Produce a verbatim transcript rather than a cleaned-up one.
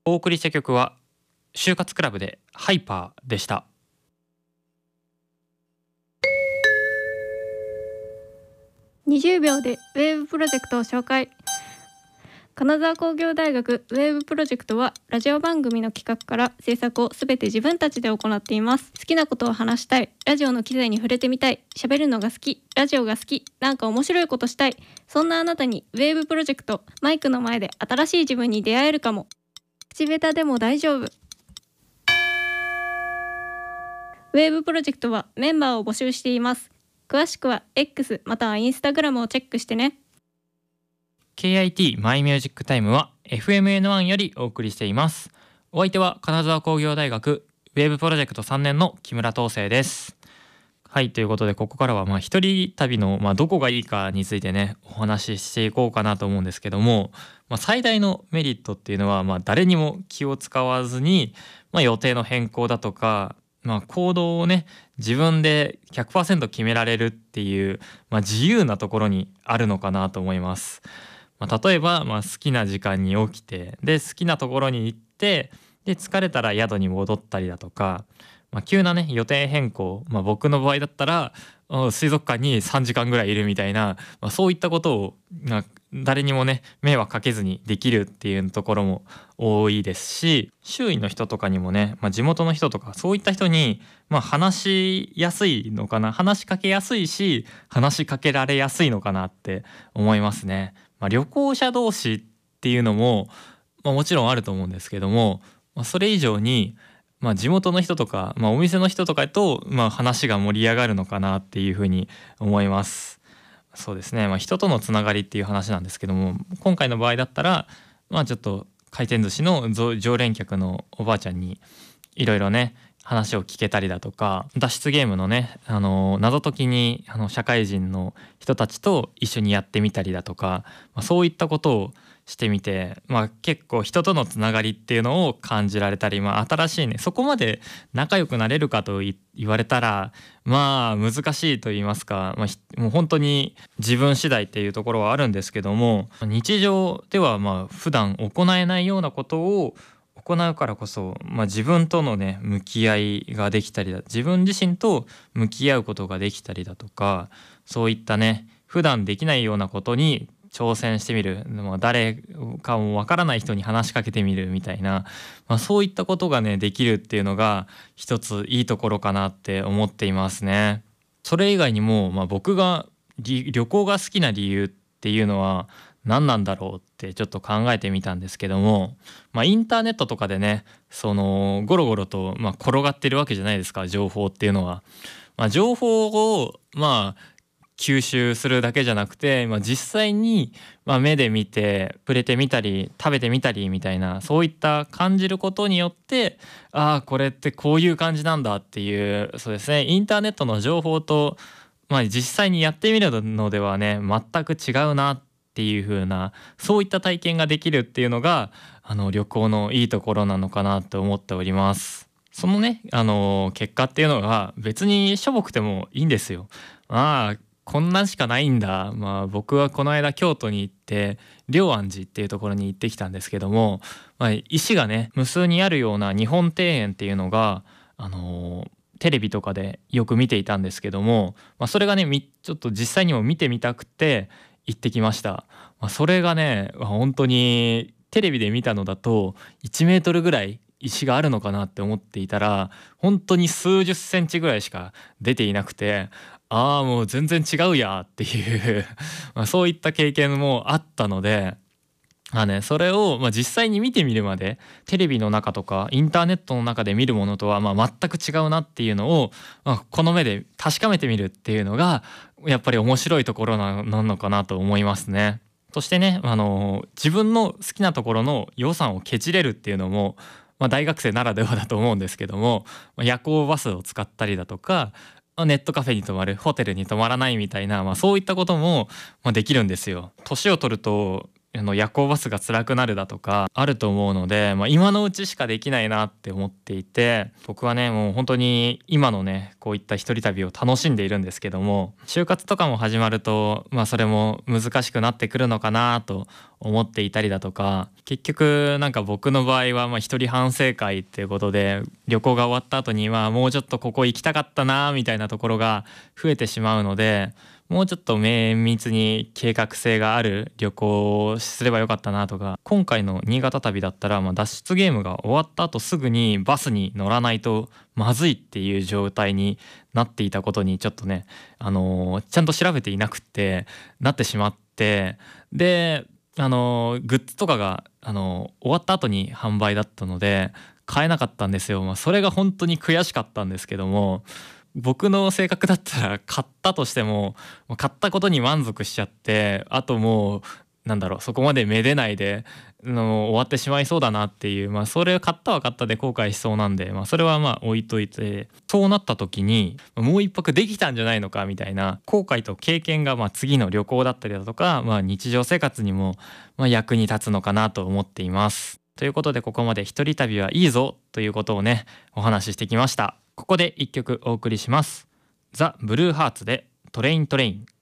お送りした曲は就活クラブでハイパーでした。 にじゅうびょうでウェーブプロジェクトを紹介。金沢工業大学ウェーブプロジェクトはラジオ番組の企画から制作をすべて自分たちで行っています。好きなことを話したい、ラジオの機材に触れてみたい、喋るのが好き、ラジオが好き、なんか面白いことしたい、そんなあなたにウェーブプロジェクト、マイクの前で新しい自分に出会えるかも。口下手でも大丈夫。ウェーブプロジェクトはメンバーを募集しています。詳しくは X または Instagram をチェックしてね。 ケーアイティー マイミュージックタイムは エフエムエヌワン よりお送りしています。お相手は金沢工業大学ウェーブプロジェクトさんねんの木村東生です。はい、ということでここからはまあ一人旅のまあどこがいいかについてねお話ししていこうかなと思うんですけども、まあ、最大のメリットっていうのはまあ誰にも気を使わずに、まあ、予定の変更だとか、まあ、行動をね自分で ひゃくパーセント 決められるっていう、まあ、自由なところにあるのかなと思います。まあ、例えば、まあ、好きな時間に起きてで好きなところに行ってで疲れたら宿に戻ったりだとか、まあ、急なね予定変更、まあ、僕の場合だったら水族館にさんじかんぐらいいるみたいな、まあ、そういったことを、まあ、誰にもね迷惑かけずにできるっていうところも多いですし、周囲の人とかにもね、まあ、地元の人とかそういった人に、まあ、話しやすいのかな、話しかけやすいし話しかけられやすいのかなって思いますね。まあ、旅行者同士っていうのも、まあ、もちろんあると思うんですけども、まあ、それ以上に、まあ、地元の人とか、まあ、お店の人とかと、まあ、話が盛り上がるのかなっていうふうに思います。そうですね、まあ、人とのつながりっていう話なんですけども、今回の場合だったら、まあ、ちょっと回転寿司の常連客のおばあちゃんにいろいろね話を聞けたりだとか、脱出ゲームのねあの謎解きにあの社会人の人たちと一緒にやってみたりだとか、まあ、そういったことをしてみて、まあ、結構人とのつながりっていうのを感じられたり、まあ、新しいねそこまで仲良くなれるかと言われたらまあ難しいと言いますか、まあ、もう本当に自分次第っていうところはあるんですけども、日常ではまあ普段行えないようなことを行うからこそ、まあ、自分とのね向き合いができたりだ、自分自身と向き合うことができたりだとか、そういったね普段できないようなことに挑戦してみる、まあ、誰かもわからない人に話しかけてみるみたいな、まあ、そういったことがねできるっていうのが一ついいところかなって思っていますね。それ以外にも、まあ、僕が旅行が好きな理由っていうのは何なんだろうってちょっと考えてみたんですけども、まあ、インターネットとかでねそのゴロゴロと、まあ、転がってるわけじゃないですか、情報っていうのは。まあ、情報をまあ吸収するだけじゃなくて、まあ、実際にまあ目で見て触れてみたり食べてみたりみたいな、そういった感じることによって、ああこれってこういう感じなんだっていう、そうですね、インターネットの情報と、まあ、実際にやってみるのではね全く違うなっていう風な、そういった体験ができるっていうのがあの旅行のいいところなのかなと思っております。そのねあの結果っていうのが別にしょぼくてもいいんですよ。まあこんなんしかないんだ。まあ僕はこの間京都に行って龍安寺っていうところに行ってきたんですけども、まあ、石がね無数にあるような日本庭園っていうのがあのーテレビとかでよく見ていたんですけども、まあ、それがねちょっと実際にも見てみたくて行ってきました。まあ、それがね本当にテレビで見たのだといちメートルぐらい石があるのかなって思っていたら本当に数十センチぐらいしか出ていなくて、ああもう全然違うやっていうまあそういった経験もあったので、まあね、それをまあ実際に見てみるまでテレビの中とかインターネットの中で見るものとはまあ全く違うなっていうのを、まあ、この目で確かめてみるっていうのがやっぱり面白いところなのかなと思いますね。そしてね、あの自分の好きなところの予算をケチれるっていうのも、まあ、大学生ならではだと思うんですけども、夜行バスを使ったりだとかネットカフェに泊まる、ホテルに泊まらないみたいな、まあ、そういったこともまあできるんですよ。年を取るとあの夜行バスが辛くなるだとかあると思うので、まあ、今のうちしかできないなって思っていて、僕はねもう本当に今のねこういった一人旅を楽しんでいるんですけども、就活とかも始まるとまあそれも難しくなってくるのかなと思っていたりだとか、結局なんか僕の場合はまあ一人反省会っていうことで、旅行が終わった後にまあもうちょっとここ行きたかったなみたいなところが増えてしまうので、もうちょっと綿密に計画性がある旅行をすればよかったなとか、今回の新潟旅だったら、まあ、脱出ゲームが終わった後すぐにバスに乗らないとまずいっていう状態になっていたことにちょっとね、あのーちゃんと調べていなくってなってしまって、で、あのーグッズとかが、あのー終わった後に販売だったので買えなかったんですよ。まあ、それが本当に悔しかったんですけども、僕の性格だったら買ったとしても買ったことに満足しちゃって、あともうなんだろう、そこまでめでないでの終わってしまいそうだなっていう、まあそれを買ったは買ったで後悔しそうなんで、まあそれはまあ置いといて、そうなった時にもう一泊できたんじゃないのかみたいな後悔と経験がまあ次の旅行だったりだとか、まあ日常生活にもまあ役に立つのかなと思っています。ということで、ここまで一人旅はいいぞということをねお話ししてきました。ここで一曲お送りします。ザ・ブルーハーツでトレイントレイン。